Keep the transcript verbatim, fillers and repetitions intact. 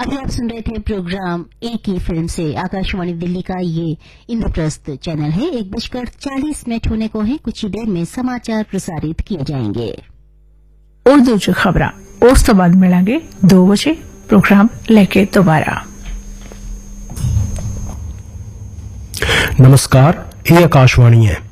अभी आप सुन रहे थे प्रोग्राम एक ही फिल्म से। आकाशवाणी दिल्ली का ये इंद्रप्रस्थ चैनल है। एक बजकर चालीस मिनट होने को है। कुछ ही देर में समाचार प्रसारित किए जाएंगे। उर्दू च खबरां उस तो बाद मिलेंगे दो बजे प्रोग्राम लेके दोबारा। नमस्कार, ये आकाशवाणी है।